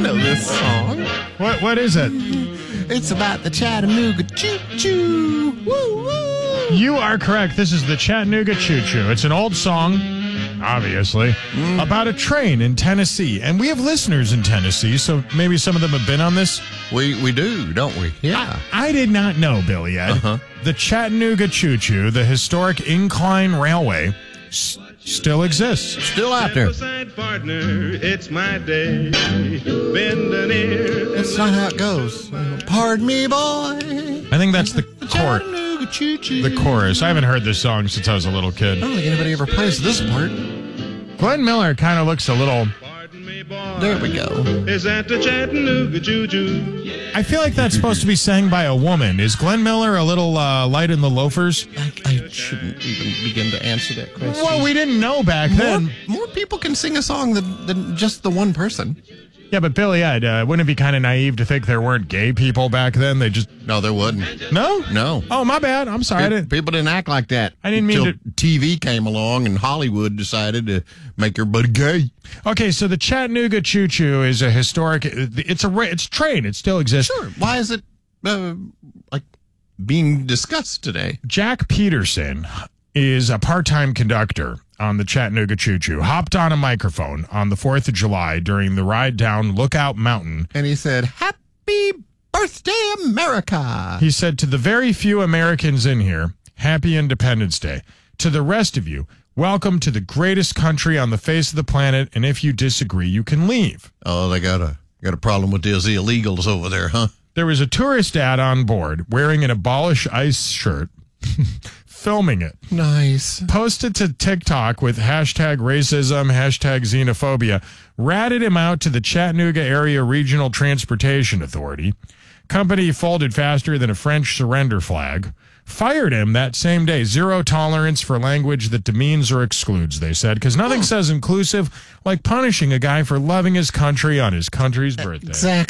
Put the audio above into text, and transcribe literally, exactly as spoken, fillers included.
know this song. What What is it? It's about the Chattanooga choo-choo. Woo, woo. You are correct. This is the Chattanooga Choo Choo. It's an old song, obviously, mm. about a train in Tennessee. And we have listeners in Tennessee, so maybe some of them have been on this. We we do, don't we? Yeah. I, I did not know, Billy Ed. Uh-huh. The Chattanooga Choo Choo, the historic incline railway, s- still exists. Still out there. Partner, it's my day. Bend an ear. That's not how it goes. Pardon me, boy. I think that's the chorus. Choo-choo. The chorus. I haven't heard this song since I was a little kid. I don't think anybody ever plays this part. Glenn Miller kind of looks a little... There we go. Is that the Chattanooga choo-choo? I feel like that's supposed to be sang by a woman. Is Glenn Miller a little uh, light in the loafers? I, I shouldn't even begin to answer that question. Well, we didn't know back more, then. More people can sing a song than, than just the one person. Yeah, but Billy Ed, uh, wouldn't it be kind of naive to think there weren't gay people back then? They just... No, there wasn't. No? No. Oh, my bad. I'm sorry. I Pe- didn't... People didn't act like that. I didn't mean until to... T V came along and Hollywood decided to make everybody gay. Okay, so the Chattanooga Choo Choo is a historic... It's a ra- it's a train. It still exists. Sure. Why is it, uh, like, being discussed today? Jack Peterson is a part-time conductor on the Chattanooga Choo Choo, hopped on a microphone on the fourth of July during the ride down Lookout Mountain. And he said, "Happy birthday, America." He said, to the very few Americans in here, happy Independence Day. To the rest of you, welcome to the greatest country on the face of the planet, and if you disagree, you can leave. Oh, they got a got a problem with those illegals over there, huh? There was a tourist dad on board wearing an Abolish ICE shirt, filming it. Nice. Posted to TikTok with hashtag racism, hashtag xenophobia, ratted him out to the Chattanooga Area Regional Transportation Authority. Company folded faster than a French surrender flag. Fired him that same day. Zero tolerance for language that demeans or excludes, they said, because nothing oh. says inclusive like punishing a guy for loving his country on his country's birthday. Exactly.